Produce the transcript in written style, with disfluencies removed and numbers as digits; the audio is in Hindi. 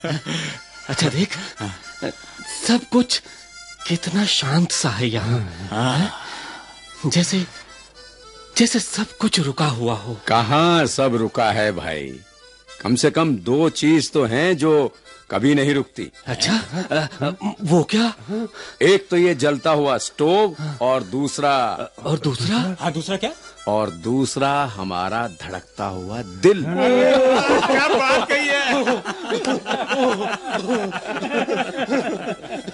अच्छा देख, सब कुछ कितना शांत सा है यहाँ। जैसे जैसे सब कुछ रुका हुआ हो। कहाँ सब रुका है भाई, कम से कम 2 चीज तो हैं जो कभी नहीं रुकती। अच्छा, वो क्या? एक तो ये जलता हुआ स्टोव, और दूसरा हाँ, दूसरा क्या? और दूसरा हमारा धड़कता हुआ दिल। क्या बात कही है।